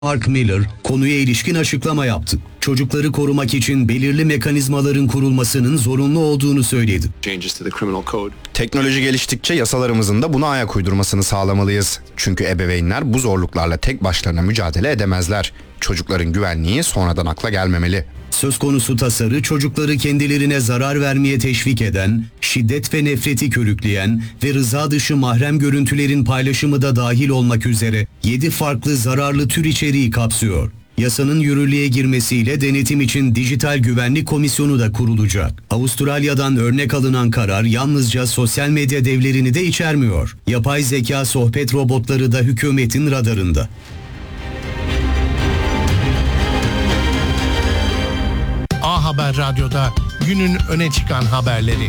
Mark Miller konuya ilişkin açıklama yaptı. Çocukları korumak için belirli mekanizmaların kurulmasının zorunlu olduğunu söyledi. Teknoloji geliştikçe yasalarımızın da buna ayak uydurmasını sağlamalıyız. Çünkü ebeveynler bu zorluklarla tek başlarına mücadele edemezler. Çocukların güvenliği sonradan akla gelmemeli. Söz konusu tasarı çocukları kendilerine zarar vermeye teşvik eden, şiddet ve nefreti körükleyen ve rıza dışı mahrem görüntülerin paylaşımı da dahil olmak üzere 7 farklı zararlı tür içeriği kapsıyor. Yasanın yürürlüğe girmesiyle denetim için Dijital Güvenlik Komisyonu da kurulacak. Avustralya'dan örnek alınan karar yalnızca sosyal medya devlerini de içermiyor. Yapay zeka sohbet robotları da hükümetin radarında. A Haber Radyo'da günün öne çıkan haberleri.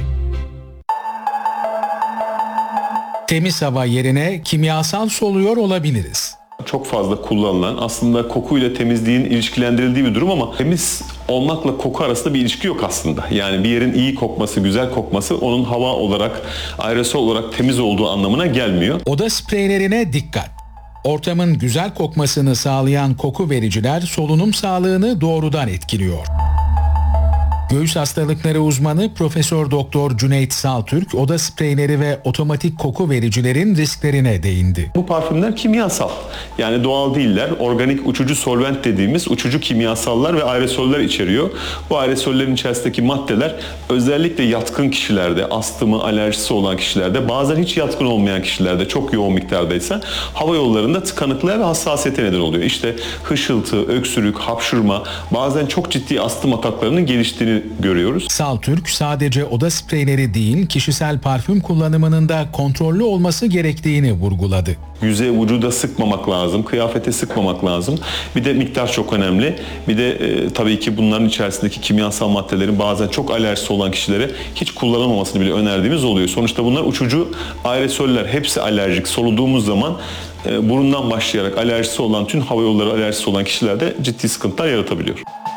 Temiz hava yerine kimyasal soluyor olabiliriz. Çok fazla kullanılan, aslında kokuyla temizliğin ilişkilendirildiği bir durum ama temiz olmakla koku arasında bir ilişki yok aslında. Yani bir yerin iyi kokması, güzel kokması onun hava olarak, aerosol olarak temiz olduğu anlamına gelmiyor. Oda spreylerine dikkat. Ortamın güzel kokmasını sağlayan koku vericiler solunum sağlığını doğrudan etkiliyor. Göğüs hastalıkları uzmanı Profesör Doktor Cüneyt Saltürk, oda spreyleri ve otomatik koku vericilerin risklerine değindi. Bu parfümler kimyasal. Yani doğal değiller. Organik uçucu solvent dediğimiz uçucu kimyasallar ve aerosoller içeriyor. Bu aerosollerin içerisindeki maddeler özellikle yatkın kişilerde, astımı, alerjisi olan kişilerde, bazen hiç yatkın olmayan kişilerde çok yoğun miktardaysa hava yollarında tıkanıklığa ve hassasiyete neden oluyor. İşte hışıltı, öksürük, hapşurma, bazen çok ciddi astım ataklarının geliştiğini görüyoruz. Saltürk sadece oda spreyleri değil, kişisel parfüm kullanımının da kontrollü olması gerektiğini vurguladı. Yüze, vücuda sıkmamak lazım, kıyafete sıkmamak lazım. Bir de miktar çok önemli. Bir de tabii ki bunların içerisindeki kimyasal maddelerin bazen çok alerjisi olan kişilere hiç kullanılmamasını bile önerdiğimiz oluyor. Sonuçta bunlar uçucu aerosoller, hepsi alerjik. Soluduğumuz zaman burundan başlayarak alerjisi olan, tüm hava yolları alerjisi olan kişilerde ciddi sıkıntılar yaratabiliyor.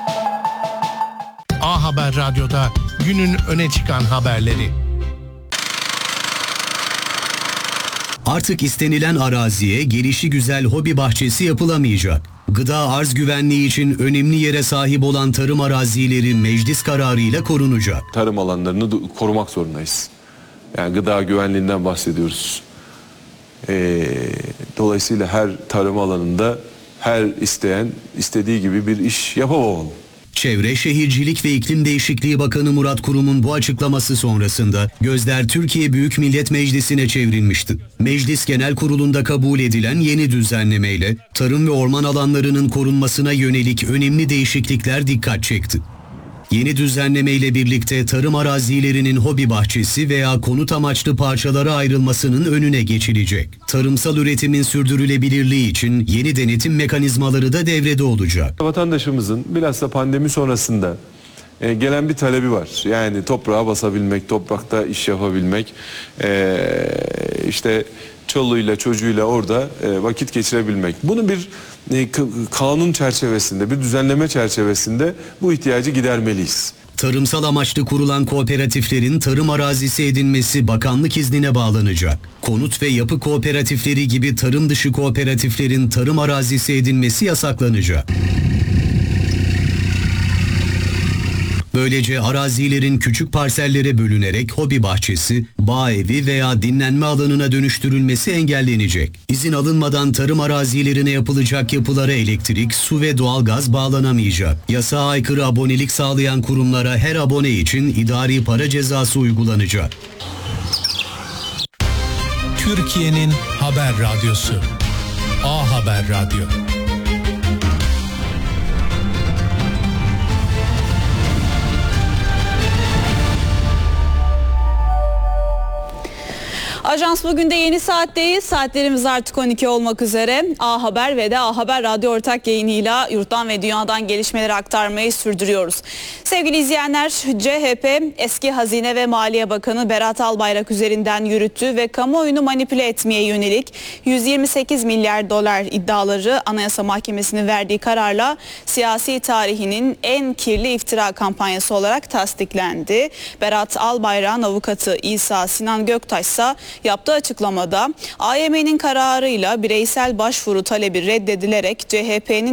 A Haber Radyo'da günün öne çıkan haberleri. Artık istenilen araziye gelişigüzel hobi bahçesi yapılamayacak. Gıda arz güvenliği için önemli yere sahip olan tarım arazileri meclis kararıyla korunacak. Tarım alanlarını korumak zorundayız. Yani gıda güvenliğinden bahsediyoruz. Dolayısıyla her tarım alanında her isteyen istediği gibi bir iş yapamamalı. Çevre, Şehircilik ve İklim Değişikliği Bakanı Murat Kurum'un bu açıklaması sonrasında gözler Türkiye Büyük Millet Meclisi'ne çevrilmişti. Meclis Genel Kurulu'nda kabul edilen yeni düzenlemeyle tarım ve orman alanlarının korunmasına yönelik önemli değişiklikler dikkat çekti. Yeni düzenlemeyle birlikte tarım arazilerinin hobi bahçesi veya konut amaçlı parçalara ayrılmasının önüne geçilecek. Tarımsal üretimin sürdürülebilirliği için yeni denetim mekanizmaları da devrede olacak. Vatandaşımızın bilhassa pandemi sonrasında gelen bir talebi var. Yani toprağa basabilmek, toprakta iş yapabilmek, işte çoluğuyla çocuğuyla orada vakit geçirebilmek. Bunu bir kanun çerçevesinde, bir düzenleme çerçevesinde bu ihtiyacı gidermeliyiz. Tarımsal amaçlı kurulan kooperatiflerin tarım arazisi edinmesi bakanlık iznine bağlanacak. Konut ve yapı kooperatifleri gibi tarım dışı kooperatiflerin tarım arazisi edinmesi yasaklanacak. Böylece arazilerin küçük parsellere bölünerek hobi bahçesi, bağ evi veya dinlenme alanına dönüştürülmesi engellenecek. İzin alınmadan tarım arazilerine yapılacak yapılara elektrik, su ve doğalgaz bağlanamayacak. Yasağa aykırı abonelik sağlayan kurumlara her abone için idari para cezası uygulanacak. Türkiye'nin haber radyosu. A Haber Radyo. Ajans bugün de yeni saatteyiz. Saatlerimiz artık 12 olmak üzere. A Haber ve de A Haber Radyo ortak yayınıyla yurttan ve dünyadan gelişmeleri aktarmayı sürdürüyoruz. Sevgili izleyenler, CHP eski Hazine ve Maliye Bakanı Berat Albayrak üzerinden yürüttüğü ve kamuoyunu manipüle etmeye yönelik 128 milyar dolar iddiaları Anayasa Mahkemesi'nin verdiği kararla siyasi tarihinin en kirli iftira kampanyası olarak tasdiklendi. Berat Albayrak'ın avukatı İsa Sinan Göktaş ise Yaptığı açıklamada AYM'nin kararıyla bireysel başvuru talebi reddedilerek CHP'nin